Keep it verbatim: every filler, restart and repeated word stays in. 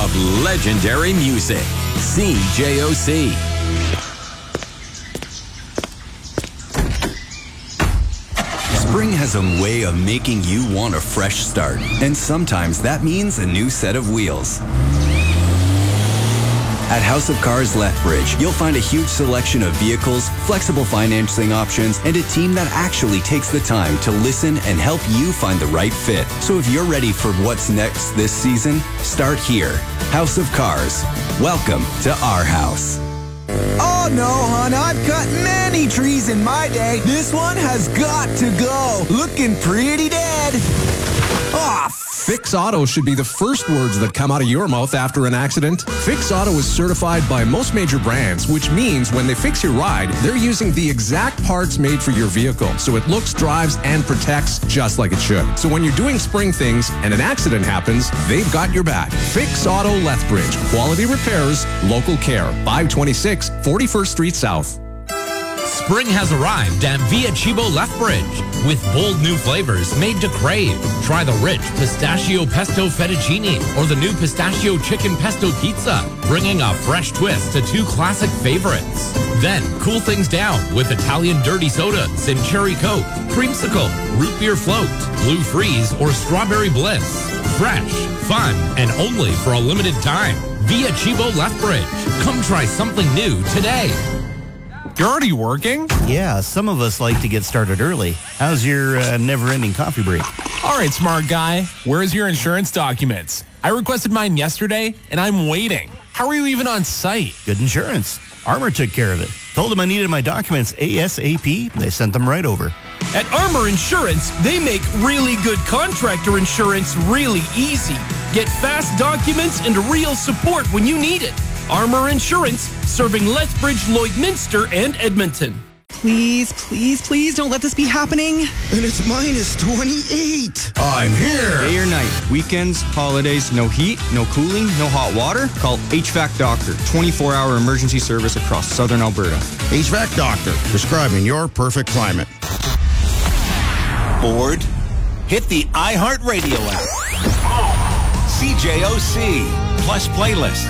of legendary music. C J O C. Spring has a way of making you want a fresh start, and sometimes that means a new set of wheels. At House of Cars Lethbridge, you'll find a huge selection of vehicles, flexible financing options, and a team that actually takes the time to listen and help you find the right fit. So if you're ready for what's next this season, start here. House of Cars. Welcome to our house. Oh no, hon, I've cut many trees in my day. This one has got to go. Looking pretty dead. Ah, Fix Auto should be the first words that come out of your mouth after an accident. Fix Auto is certified by most major brands, which means when they fix your ride, they're using the exact parts made for your vehicle, so it looks, drives, and protects just like it should. So when you're doing spring things and an accident happens, they've got your back. Fix Auto Lethbridge. Quality repairs, local care. five twenty-six forty-first Street South. Spring has arrived at Via Cibo Lethbridge with bold new flavors made to crave. Try the rich pistachio pesto fettuccine or the new pistachio chicken pesto pizza, bringing a fresh twist to two classic favorites. Then cool things down with Italian dirty sodas and cherry coke, creamsicle, root beer float, blue freeze, or strawberry bliss. Fresh, fun, and only for a limited time. Via Cibo Lethbridge. Come try something new today. You're already working? Yeah, some of us like to get started early. How's your uh, never-ending coffee break? All right, smart guy. Where's your insurance documents? I requested mine yesterday, and I'm waiting. How are you even on site? Good insurance. Armor took care of it. Told them I needed my documents ASAP. They sent them right over. At Armor Insurance, they make really good contractor insurance really easy. Get fast documents and real support when you need it. Armor Insurance, serving Lethbridge, Lloydminster, and Edmonton. Please, please, please don't let this be happening. And it's minus twenty-eight. I'm here. Day or night, weekends, holidays, no heat, no cooling, no hot water. Call H V A C Doctor, twenty-four hour emergency service across southern Alberta. H V A C Doctor, describing your perfect climate. Bored? Hit the iHeartRadio app. C J O C plus playlist.